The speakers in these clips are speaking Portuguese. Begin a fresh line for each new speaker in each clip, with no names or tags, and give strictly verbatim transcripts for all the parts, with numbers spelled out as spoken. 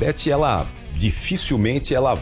Beth, ela dificilmente ela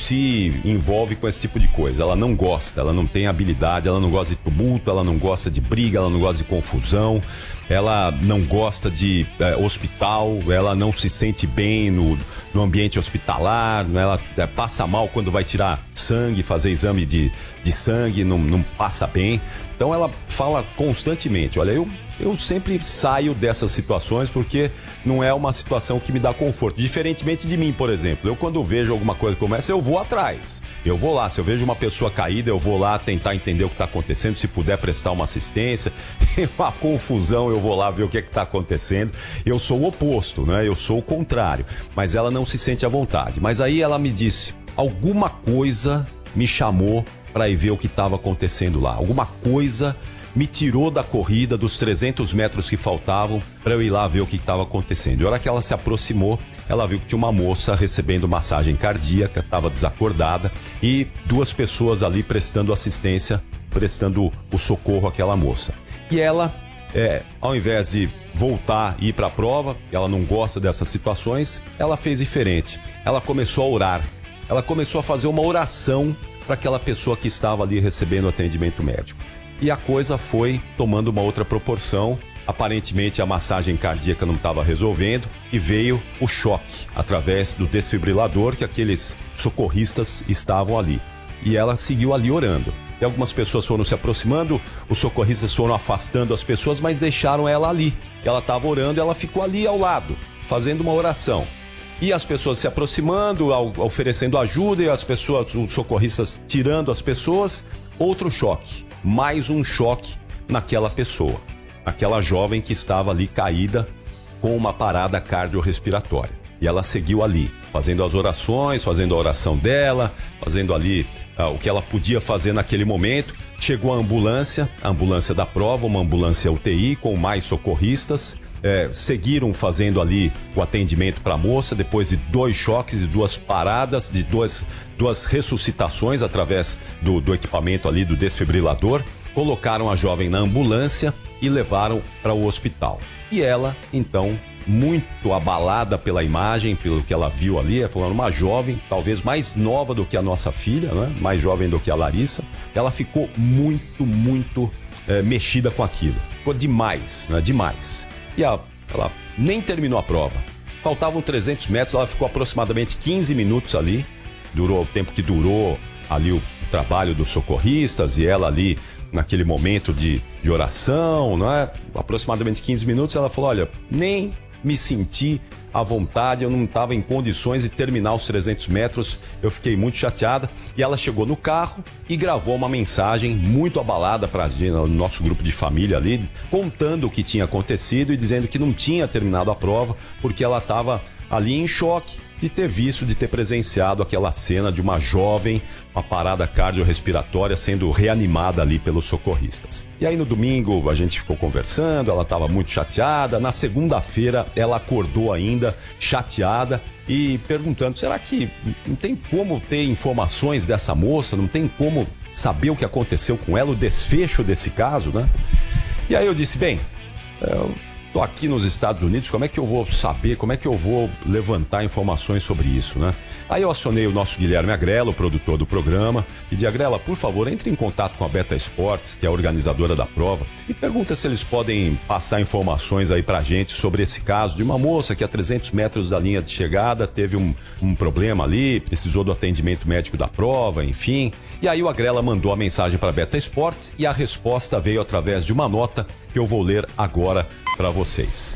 se envolve com esse tipo de coisa. Ela não gosta, ela não tem habilidade, ela não gosta de tumulto, ela não gosta de briga, ela não gosta de confusão, ela não gosta de é, hospital, ela não se sente bem no, no ambiente hospitalar, ela é, passa mal quando vai tirar sangue, fazer exame de, de sangue, não, não passa bem. Então ela fala constantemente, olha, eu, eu sempre saio dessas situações porque não é uma situação que me dá conforto. Diferentemente de mim, por exemplo, eu quando vejo alguma coisa como essa, eu vou atrás. Eu vou lá, se eu vejo uma pessoa caída, eu vou lá tentar entender o que está acontecendo, se puder prestar uma assistência, uma confusão, eu vou lá ver o que é que está acontecendo. Eu sou o oposto, né? Eu sou o contrário, mas ela não se sente à vontade. Mas aí ela me disse, alguma coisa me chamou para ir ver o que estava acontecendo lá. Alguma coisa me tirou da corrida, dos trezentos metros que faltavam, para eu ir lá ver o que estava acontecendo. E a hora que ela se aproximou, ela viu que tinha uma moça recebendo massagem cardíaca, estava desacordada, e duas pessoas ali prestando assistência, prestando o socorro àquela moça. E ela, é, ao invés de voltar e ir para a prova, ela não gosta dessas situações, ela fez diferente. Ela começou a orar. Ela começou a fazer uma oração para aquela pessoa que estava ali recebendo atendimento médico. E a coisa foi tomando uma outra proporção. Aparentemente a massagem cardíaca não estava resolvendo e veio o choque através do desfibrilador que aqueles socorristas estavam ali. E ela seguiu ali orando. E algumas pessoas foram se aproximando, os socorristas foram afastando as pessoas, mas deixaram ela ali. Ela estava orando e ela ficou ali ao lado, fazendo uma oração. E as pessoas se aproximando, oferecendo ajuda, e as pessoas, os socorristas tirando as pessoas. Outro choque, mais um choque naquela pessoa, aquela jovem que estava ali caída com uma parada cardiorrespiratória. E ela seguiu ali, fazendo as orações, fazendo a oração dela, fazendo ali ah, o que ela podia fazer naquele momento. Chegou a ambulância, a ambulância da prova, uma ambulância U T I com mais socorristas. É, seguiram fazendo ali o atendimento para a moça, depois de dois choques e duas paradas, de duas, duas ressuscitações através do, do equipamento ali do desfibrilador. Colocaram a jovem na ambulância e levaram para o hospital. E ela, então, muito abalada pela imagem, pelo que ela viu ali, ela falou, uma jovem, talvez mais nova do que a nossa filha, né? Mais jovem do que a Larissa, ela ficou muito, muito é, mexida com aquilo. Ficou demais, né? Demais. E a, ela nem terminou a prova. Faltavam trezentos metros, ela ficou aproximadamente quinze minutos ali. Durou o tempo que durou ali o trabalho dos socorristas e ela ali naquele momento de, de oração, não é? Aproximadamente quinze minutos, ela falou, olha, nem me senti à vontade, eu não estava em condições de terminar os trezentos metros, eu fiquei muito chateada. E ela chegou no carro e gravou uma mensagem muito abalada para o nosso grupo de família ali, contando o que tinha acontecido e dizendo que não tinha terminado a prova porque ela estava ali em choque de ter visto, de ter presenciado aquela cena de uma jovem, uma parada cardiorrespiratória sendo reanimada ali pelos socorristas. E aí no domingo a gente ficou conversando, ela estava muito chateada. Na segunda-feira ela acordou ainda chateada e perguntando, será que não tem como ter informações dessa moça? Não tem como saber o que aconteceu com ela, o desfecho desse caso, né? E aí eu disse, bem, eu tô aqui nos Estados Unidos, como é que eu vou saber, como é que eu vou levantar informações sobre isso, né? Aí eu acionei o nosso Guilherme Agrela, o produtor do programa, e disse, Agrela, por favor, entre em contato com a Beta Esportes, que é a organizadora da prova, e pergunta se eles podem passar informações aí pra gente sobre esse caso de uma moça que a trezentos metros da linha de chegada teve um, um problema ali, precisou do atendimento médico da prova, enfim. E aí o Agrela mandou a mensagem para a Beta Esportes e a resposta veio através de uma nota que eu vou ler agora para vocês.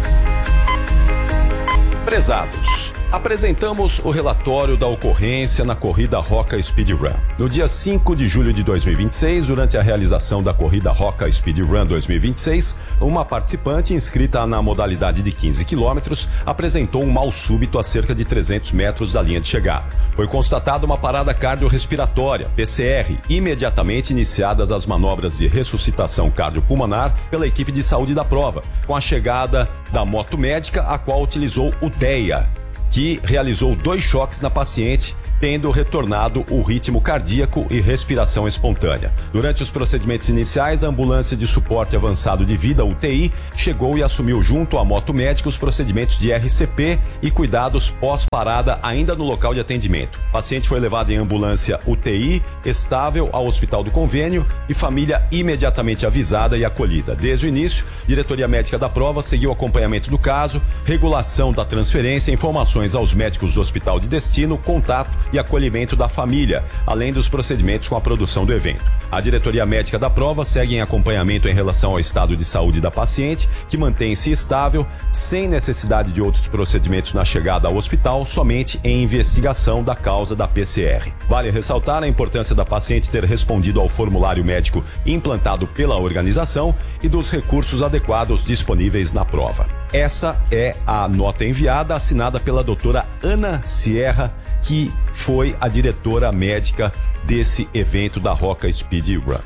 Prezados, apresentamos o relatório da ocorrência na corrida Roca Speed Run. No dia cinco de julho de dois mil e vinte e seis, durante a realização da corrida Roca Speed Run dois mil e vinte e seis, uma participante inscrita na modalidade de quinze quilômetros apresentou um mal súbito a cerca de trezentos metros da linha de chegada. Foi constatada uma parada cardiorrespiratória, P C R, imediatamente iniciadas as manobras de ressuscitação cardiopulmonar pela equipe de saúde da prova, com a chegada da moto médica, a qual utilizou o D E A, que realizou dois choques na paciente tendo retornado o ritmo cardíaco e respiração espontânea. Durante os procedimentos iniciais, a ambulância de suporte avançado de vida, U T I, chegou e assumiu junto à moto médica os procedimentos de R C P e cuidados pós-parada ainda no local de atendimento. O paciente foi levado em ambulância U T I, estável, ao Hospital do Convênio e família imediatamente avisada e acolhida. Desde o início, a diretoria médica da prova seguiu o acompanhamento do caso, regulação da transferência, informações aos médicos do hospital de destino, contato e acolhimento da família, além dos procedimentos com a produção do evento. A diretoria médica da prova segue em acompanhamento em relação ao estado de saúde da paciente, que mantém-se estável, sem necessidade de outros procedimentos na chegada ao hospital, somente em investigação da causa da P C R. Vale ressaltar a importância da paciente ter respondido ao formulário médico implantado pela organização e dos recursos adequados disponíveis na prova. Essa é a nota enviada, assinada pela doutora Ana Sierra, que foi a diretora médica desse evento da Roca Speed Run.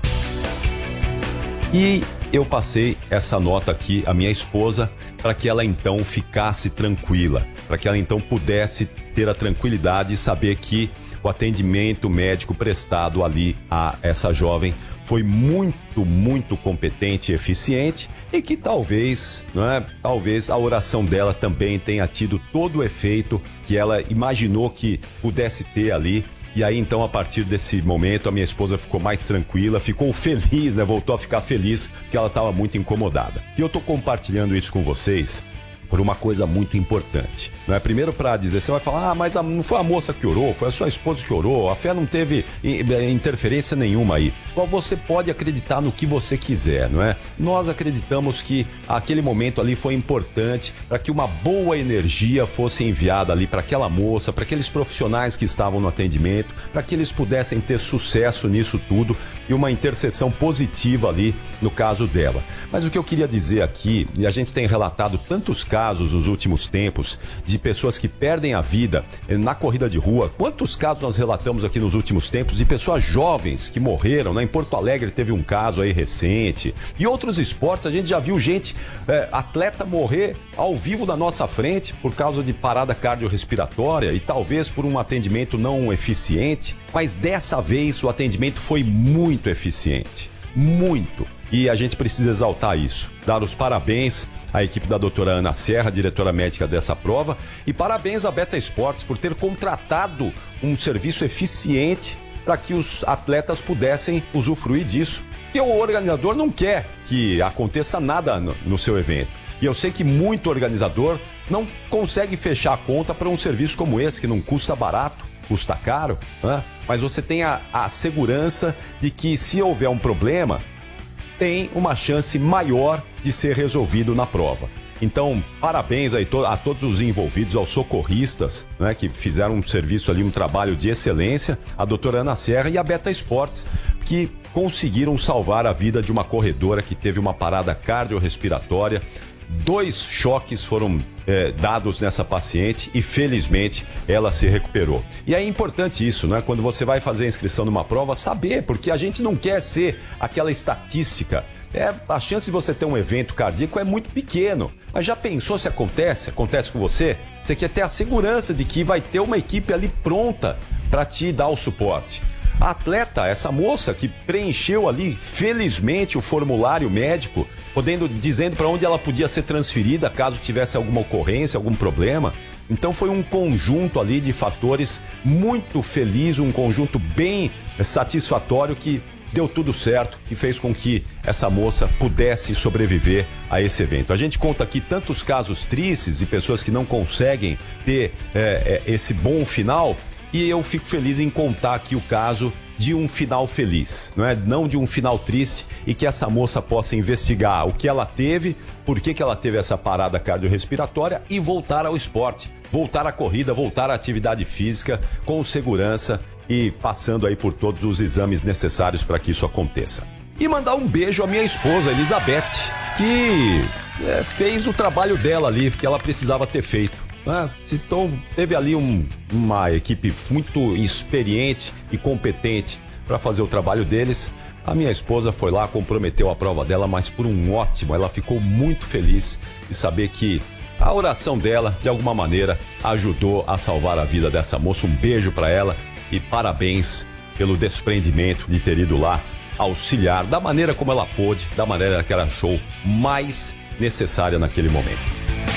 E eu passei essa nota aqui à minha esposa para que ela então ficasse tranquila, para que ela então pudesse ter a tranquilidade e saber que o atendimento médico prestado ali a essa jovem foi muito, muito competente e eficiente e que talvez, não é, talvez a oração dela também tenha tido todo o efeito que ela imaginou que pudesse ter ali. E aí, então, a partir desse momento, a minha esposa ficou mais tranquila, ficou feliz, né? Voltou a ficar feliz, porque ela estava muito incomodada. E eu estou compartilhando isso com vocês por uma coisa muito importante. Não é? Primeiro, para dizer, você vai falar, ah, mas a, não foi a moça que orou, foi a sua esposa que orou, a fé não teve interferência nenhuma aí. Então, você pode acreditar no que você quiser, não é? Nós acreditamos que aquele momento ali foi importante para que uma boa energia fosse enviada ali para aquela moça, para aqueles profissionais que estavam no atendimento, para que eles pudessem ter sucesso nisso tudo e uma intercessão positiva ali no caso dela. Mas o que eu queria dizer aqui, e a gente tem relatado tantos casos nos últimos tempos de pessoas que perdem a vida na corrida de rua. Quantos casos nós relatamos aqui nos últimos tempos de pessoas jovens que morreram, né? Em Porto Alegre teve um caso aí recente. E outros esportes, a gente já viu gente, é, atleta morrer ao vivo na nossa frente por causa de parada cardiorrespiratória e talvez por um atendimento não eficiente. Mas dessa vez o atendimento foi muito eficiente. Muito. E a gente precisa exaltar isso. Dar os parabéns à equipe da doutora Ana Sierra, diretora médica dessa prova, e parabéns à Beta Esportes por ter contratado um serviço eficiente para que os atletas pudessem usufruir disso. Porque o organizador não quer que aconteça nada no, no seu evento. E eu sei que muito organizador não consegue fechar a conta para um serviço como esse, que não custa barato, custa caro, né? Mas você tem a, a segurança de que se houver um problema, tem uma chance maior de ser resolvido na prova. Então, parabéns aí a todos os envolvidos, aos socorristas, né, que fizeram um serviço ali, um trabalho de excelência, a doutora Ana Sierra e a Beta Esportes, que conseguiram salvar a vida de uma corredora que teve uma parada cardiorrespiratória. Dois choques foram é, dados nessa paciente e felizmente ela se recuperou. E é importante isso, né? Quando você vai fazer a inscrição numa prova, saber, porque a gente não quer ser aquela estatística. É, a chance de você ter um evento cardíaco é muito pequeno. Mas já pensou se acontece? Acontece com você? Você quer ter a segurança de que vai ter uma equipe ali pronta para te dar o suporte. A atleta, essa moça que preencheu ali, felizmente, o formulário médico, podendo, dizendo para onde ela podia ser transferida caso tivesse alguma ocorrência, algum problema. Então foi um conjunto ali de fatores muito feliz, um conjunto bem satisfatório que deu tudo certo, que fez com que essa moça pudesse sobreviver a esse evento. A gente conta aqui tantos casos tristes e pessoas que não conseguem ter é, é, esse bom final, e eu fico feliz em contar aqui o caso de um final feliz, não é? Não de um final triste, e que essa moça possa investigar o que ela teve, por que que ela teve essa parada cardiorrespiratória e voltar ao esporte, voltar à corrida, voltar à atividade física com segurança e passando aí por todos os exames necessários para que isso aconteça. E mandar um beijo à minha esposa, Elizabeth, que é, fez o trabalho dela ali, que ela precisava ter feito. Ah, então teve ali um, uma equipe muito experiente e competente para fazer o trabalho deles. A minha esposa foi lá, comprometeu a prova dela, mas por um ótimo, ela ficou muito feliz de saber que a oração dela, de alguma maneira, ajudou a salvar a vida dessa moça. Um beijo para ela e parabéns pelo desprendimento de ter ido lá auxiliar da maneira como ela pôde, da maneira que ela achou mais necessária naquele momento.